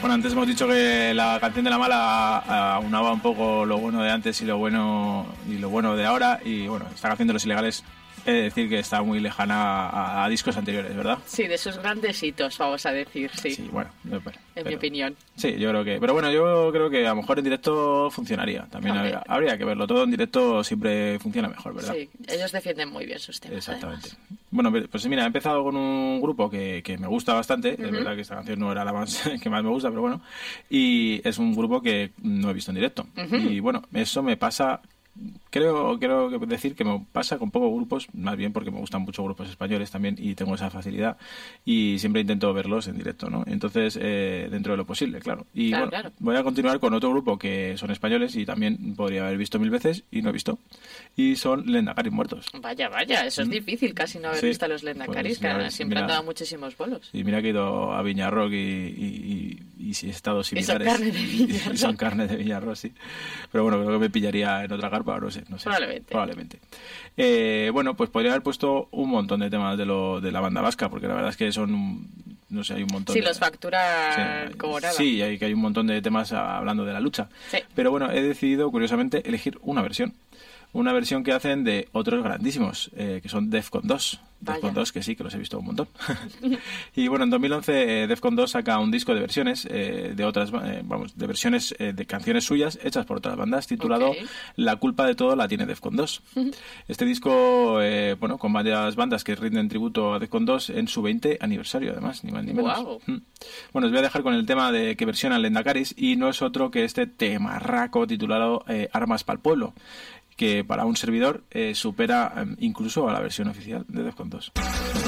Bueno, antes hemos dicho que la canción de La Mala aunaba un poco lo bueno de antes y lo bueno de ahora. Y bueno, esta canción de Los Ilegales, he de decir que está muy lejana a discos anteriores, ¿verdad? Sí, de sus grandes hitos, vamos a decir, sí. Sí, bueno, en mi opinión. Sí, yo creo que... Pero bueno, yo creo que a lo mejor en directo funcionaría. También habría que verlo. Todo en directo siempre funciona mejor, ¿verdad? Sí, ellos defienden muy bien sus temas. Exactamente. Además. Bueno, pues mira, he empezado con un grupo que me gusta bastante. Es verdad que esta canción no era la más que más me gusta, pero bueno. Y es un grupo que no he visto en directo. Y bueno, eso me pasa... Quiero decir que me pasa con pocos grupos, más bien porque me gustan mucho grupos españoles también y tengo esa facilidad y siempre intento verlos en directo, ¿no? Entonces, dentro de lo posible, claro. Y claro. Voy a continuar con otro grupo que son españoles y también podría haber visto 1000 veces y no he visto. Y son Lendakaris Muertos. Vaya, eso es difícil casi no haber visto a los Lendakaris, pues, que siempre han dado muchísimos bolos. Y mira que he ido a Viñarrock y he estado similares. Y son carne de Viñarrock, sí. Pero bueno, creo que me pillaría en otra carpa, no sé. Probablemente. Bueno, pues podría haber puesto un montón de temas de la banda vasca, porque la verdad es que son, no sé, hay un montón. Sí, los facturan como nada. Sí, que hay un montón de temas hablando de la lucha. Sí. Pero bueno, he decidido, curiosamente, elegir una versión que hacen de otros grandísimos, que son Defcon 2. Defcon 2, que sí, que los he visto un montón. Y bueno, en 2011 Defcon 2 saca un disco de versiones de otras, de versiones de canciones suyas hechas por otras bandas, titulado La culpa de todo la tiene Defcon 2. Este disco, con varias bandas que rinden tributo a Defcon 2 en su 20 aniversario, además, ni más ni menos. Wow. Bueno, os voy a dejar con el tema de que versionan Lendakaris y no es otro que este temarraco titulado Armas pa'l Pueblo, que para un servidor supera incluso a la versión oficial de Defcon 2.